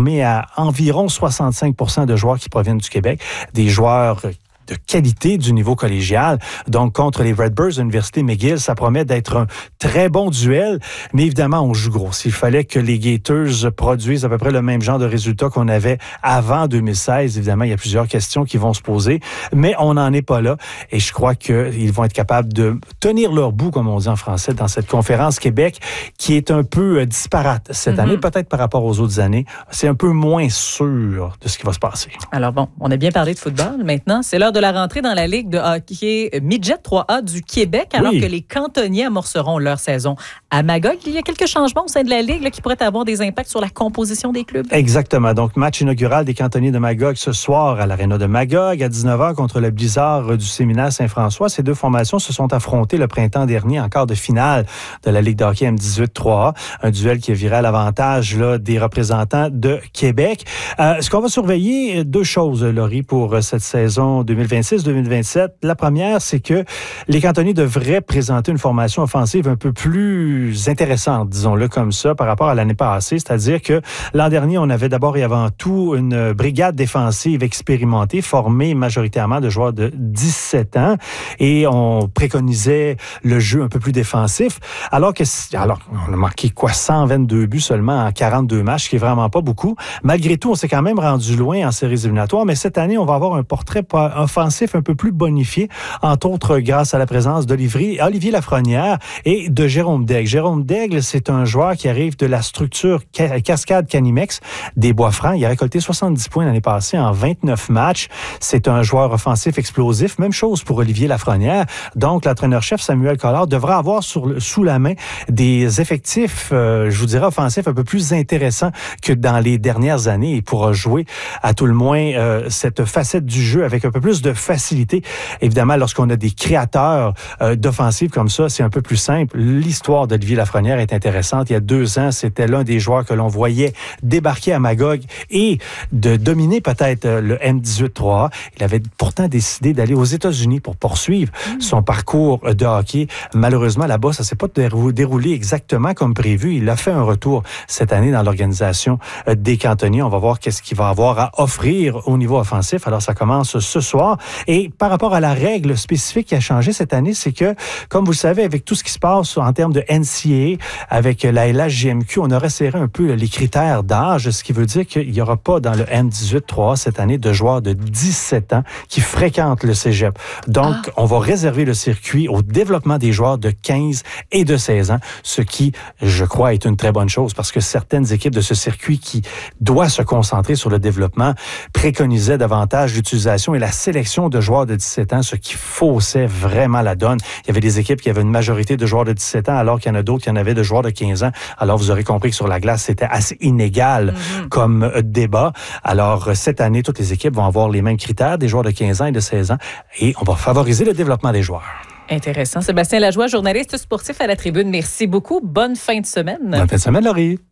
formé à environ 65% de joueurs qui proviennent du Québec, des joueurs de qualité du niveau collégial. Donc, contre les Redbirds de l'Université McGill, ça promet d'être un très bon duel, mais évidemment, on joue gros. S'il fallait que les Gators produisent à peu près le même genre de résultats qu'on avait avant 2016, évidemment, il y a plusieurs questions qui vont se poser, mais on n'en est pas là et je crois qu'ils vont être capables de tenir leur bout, comme on dit en français, dans cette conférence Québec qui est un peu disparate cette année, peut-être par rapport aux autres années. C'est un peu moins sûr de ce qui va se passer. Alors bon, on a bien parlé de football. Maintenant, c'est l'heure de la rentrée dans la Ligue de hockey Midget 3A du Québec, alors que les cantonniers amorceront leur saison à Magog. Il y a quelques changements au sein de la Ligue là, qui pourraient avoir des impacts sur la composition des clubs. Exactement. Donc, match inaugural des cantonniers de Magog ce soir à l'Aréna de Magog à 19h contre le Blizzard du Séminaire Saint-François. Ces deux formations se sont affrontées le printemps dernier en quart de finale de la Ligue de hockey M18 3A. Un duel qui a viré à l'avantage là, des représentants de Québec. Ce qu'on va surveiller, deux choses, Laurie, pour cette saison 2026-2027. La première, c'est que les cantonniers devraient présenter une formation offensive un peu plus intéressante, disons-le comme ça, par rapport à l'année passée. C'est-à-dire que l'an dernier, on avait d'abord et avant tout une brigade défensive expérimentée, formée majoritairement de joueurs de 17 ans, et on préconisait le jeu un peu plus défensif, alors on a marqué 122 buts seulement en 42 matchs, ce qui est vraiment pas beaucoup. Malgré tout, on s'est quand même rendu loin en séries éliminatoires, mais cette année, on va avoir un portrait offensif un peu plus bonifié, entre autres grâce à la présence d'Olivier Lafrenière et de Jérôme Daigle. Jérôme Daigle, c'est un joueur qui arrive de la structure Cascade Canimex des Bois-Francs. Il a récolté 70 points l'année passée en 29 matchs. C'est un joueur offensif explosif. Même chose pour Olivier Lafrenière. Donc, l'entraîneur-chef Samuel Collard devra avoir sous la main des effectifs, je vous dirais, offensifs un peu plus intéressants que dans les dernières années. Il pourra jouer à tout le moins cette facette du jeu avec un peu plus de facilité. Évidemment, lorsqu'on a des créateurs d'offensives comme ça, c'est un peu plus simple. L'histoire d'Olivier Lafrenière est intéressante. Il y a 2 ans, c'était l'un des joueurs que l'on voyait débarquer à Magog et de dominer peut-être le M18 3A. Il avait pourtant décidé d'aller aux États-Unis pour poursuivre son parcours de hockey. Malheureusement, là-bas, ça ne s'est pas déroulé exactement comme prévu. Il a fait un retour cette année dans l'organisation des cantonniers. On va voir qu'est-ce qu'il va avoir à offrir au niveau offensif. Alors, ça commence ce soir. Et par rapport à la règle spécifique qui a changé cette année, c'est que, comme vous le savez, avec tout ce qui se passe en termes de NCAA, avec la LHJMQ, on a resserré un peu les critères d'âge, ce qui veut dire qu'il n'y aura pas dans le M18 3A cette année de joueurs de 17 ans qui fréquentent le cégep. Donc, on va réserver le circuit au développement des joueurs de 15 et de 16 ans, ce qui, je crois, est une très bonne chose parce que certaines équipes de ce circuit qui doit se concentrer sur le développement préconisaient davantage l'utilisation et la sélection de joueurs de 17 ans, ce qui faussait vraiment la donne. Il y avait des équipes qui avaient une majorité de joueurs de 17 ans, alors qu'il y en a d'autres qui en avaient de joueurs de 15 ans. Alors, vous aurez compris que sur la glace, c'était assez inégal comme débat. Alors, cette année, toutes les équipes vont avoir les mêmes critères, des joueurs de 15 ans et de 16 ans, et on va favoriser le développement des joueurs. Intéressant. Sébastien Lajoie, journaliste sportif à La Tribune. Merci beaucoup. Bonne fin de semaine. Bonne fin de semaine, Laurie.